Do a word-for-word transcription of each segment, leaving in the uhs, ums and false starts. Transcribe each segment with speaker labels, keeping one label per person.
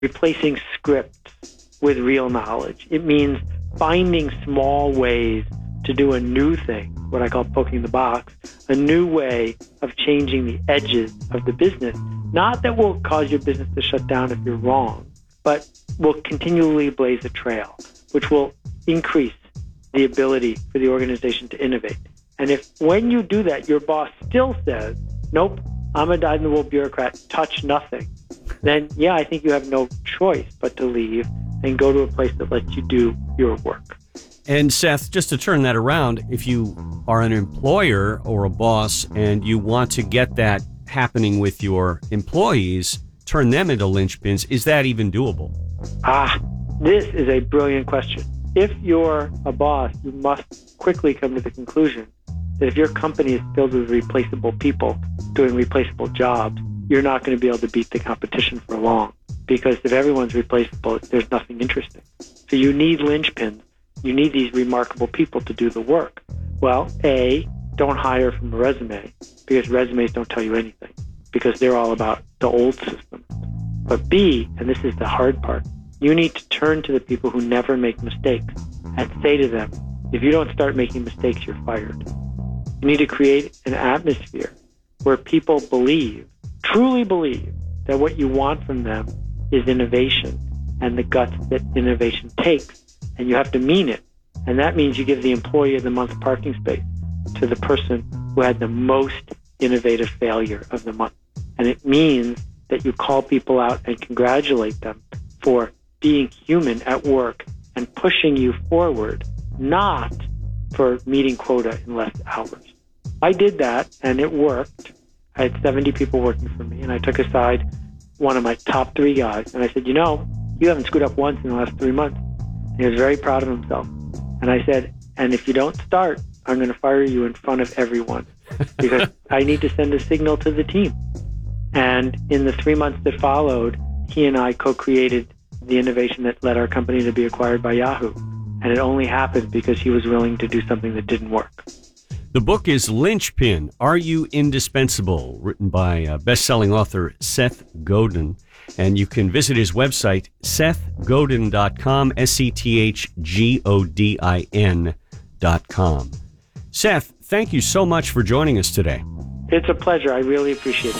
Speaker 1: replacing script with real knowledge. It means finding small ways to do a new thing, what I call poking the box, a new way of changing the edges of the business. Not that will cause your business to shut down if you're wrong, but will continually blaze a trail, which will increase the ability for the organization to innovate. And if when you do that, your boss still says, nope, I'm a dyed-in-the-wool bureaucrat, touch nothing, then yeah, I think you have no choice but to leave and go to a place that lets you do your work.
Speaker 2: And Seth, just to turn that around, if you are an employer or a boss and you want to get that happening with your employees, turn them into linchpins, is that even doable?
Speaker 1: Ah, this is a brilliant question. If you're a boss, you must quickly come to the conclusion that if your company is filled with replaceable people doing replaceable jobs, you're not going to be able to beat the competition for long. Because if everyone's replaceable, there's nothing interesting. So you need linchpins. You need these remarkable people to do the work. Well, A, don't hire from a resume, because resumes don't tell you anything, because they're all about the old system. But B, and this is the hard part, you need to turn to the people who never make mistakes and say to them, if you don't start making mistakes, you're fired. You need to create an atmosphere where people believe, truly believe, that what you want from them is innovation and the guts that innovation takes. And you have to mean it. And that means you give the employee of the month parking space to the person who had the most innovative failure of the month. And it means that you call people out and congratulate them for being human at work and pushing you forward, not for meeting quota in less hours. I did that, and it worked. I had seventy people working for me, and I took aside one of my top three guys, and I said, you know, you haven't screwed up once in the last three months. And he was very proud of himself. And I said, and if you don't start, I'm going to fire you in front of everyone because I need to send a signal to the team. And in the three months that followed, he and I co-created the innovation that led our company to be acquired by Yahoo. And it only happened because he was willing to do something that didn't work.
Speaker 2: The book is Linchpin, Are You Indispensable? Written by uh, best-selling author Seth Godin. And you can visit his website, seth godin dot com, S E T H G O D I N dot com. Seth, thank you so much for joining us today.
Speaker 1: It's a pleasure. I really appreciate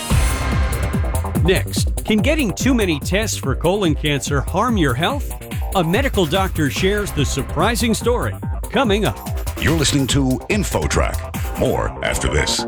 Speaker 1: it.
Speaker 2: Next, can getting too many tests for colon cancer harm your health? A medical doctor shares the surprising story. Coming up.
Speaker 3: You're listening to InfoTrack. More after this.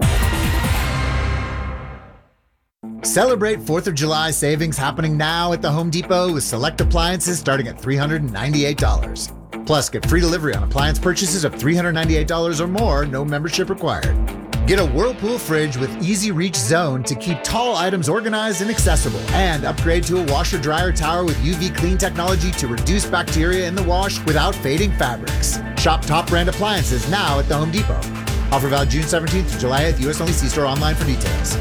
Speaker 4: Celebrate fourth of July savings happening now at the Home Depot with select appliances starting at three hundred ninety-eight dollars. Plus, get free delivery on appliance purchases of three hundred ninety-eight dollars or more, no membership required. Get a Whirlpool fridge with Easy Reach Zone to keep tall items organized and accessible. And upgrade to a washer-dryer tower with U V clean technology to reduce bacteria in the wash without fading fabrics. Shop top brand appliances now at the Home Depot. Offer valid June seventeenth to July eighth, U S only. See store online for details.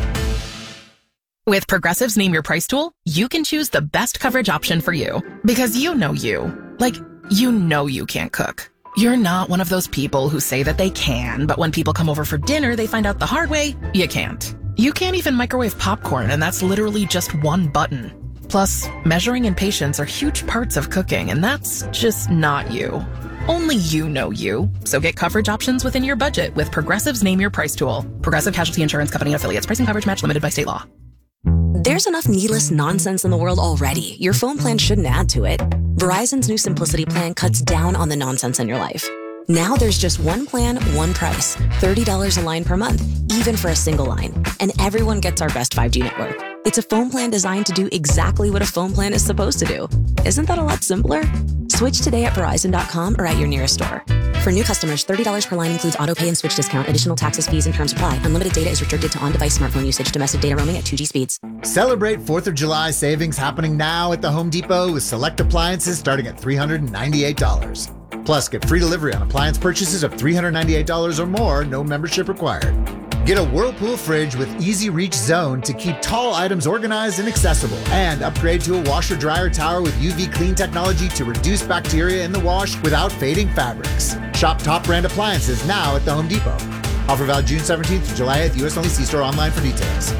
Speaker 5: With Progressive's Name Your Price tool, you can choose the best coverage option for you. Because you know you. Like, you know you can't cook. You're not one of those people who say that they can, but when people come over for dinner, they find out the hard way, you can't. You can't even microwave popcorn, and that's literally just one button. Plus, measuring and patience are huge parts of cooking, and that's just not you. Only you know you. So get coverage options within your budget with Progressive's Name Your Price tool. Progressive Casualty Insurance Company and Affiliates. Pricing coverage match limited by state law.
Speaker 6: There's enough needless nonsense in the world already. Your phone plan shouldn't add to it. Verizon's new Simplicity plan cuts down on the nonsense in your life. Now there's just one plan, one price. thirty dollars a line per month, even for a single line. And everyone gets our best five G network. It's a phone plan designed to do exactly what a phone plan is supposed to do. Isn't that a lot simpler? Switch today at Verizon dot com or at your nearest store. For new customers, thirty dollars per line includes auto pay and switch discount. Additional taxes, fees, and terms apply. Unlimited data is restricted to on-device smartphone usage. Domestic data roaming at two G speeds.
Speaker 4: Celebrate fourth of July savings happening now at the Home Depot with select appliances starting at three hundred ninety-eight dollars. Plus, get free delivery on appliance purchases of three hundred ninety-eight dollars or more, no membership required. Get a Whirlpool fridge with Easy Reach Zone to keep tall items organized and accessible. And upgrade to a washer-dryer tower with U V clean technology to reduce bacteria in the wash without fading fabrics. Shop top brand appliances now at the Home Depot. Offer valid June seventeenth to July eighth, U S only. See store online for details.